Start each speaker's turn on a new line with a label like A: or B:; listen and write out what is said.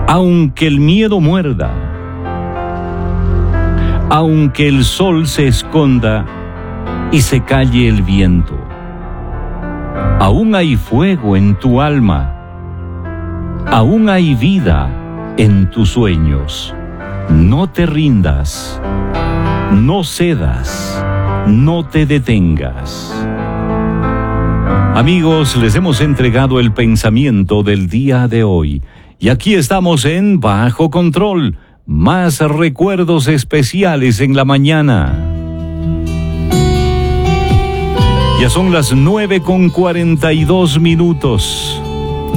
A: Aunque el miedo muerda, aunque el sol se esconda y se calle el viento, aún hay fuego en tu alma, aún hay vida en tus sueños. No te rindas, no cedas, no te detengas. Amigos, les hemos entregado el pensamiento del día de hoy. Y aquí estamos en Bajo Control. Más recuerdos especiales en la mañana. Ya son las 9:42.